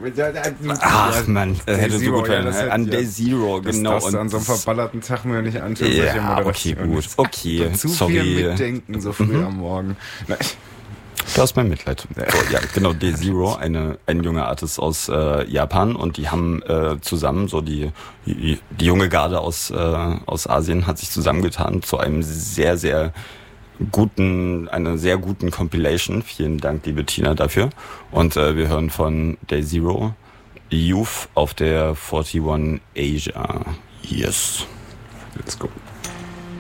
Ach man, hätte so gut werden. Ja, An Day Zero, genau. Das darfst du an so einem verballerten Tag mir nicht anschauen. Ja, okay, gut. Okay, zu sorry. viel mitdenken, so früh am Morgen. Du hast mein Mitleid. So, ja, genau, Day Zero, ein junger Artist aus Japan, und die haben zusammen, so die junge Garde aus Asien hat sich zusammengetan zu einem einer sehr guten Compilation. Vielen Dank, liebe Tina, dafür. Und wir hören von Day Zero Youth auf der 41 Asia. Yes. Let's go.